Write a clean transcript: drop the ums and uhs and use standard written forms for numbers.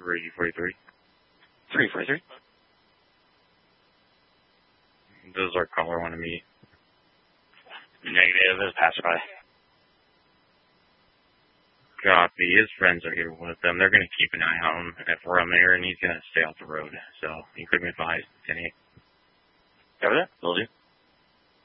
343. 343? Does our caller want to meet? Negative, as passerby. Copy. His friends are here with them. They're going to keep an eye on him if we're on there, and he's going to stay off the road. So you couldn't advise. 10-8. Cover that? Will do.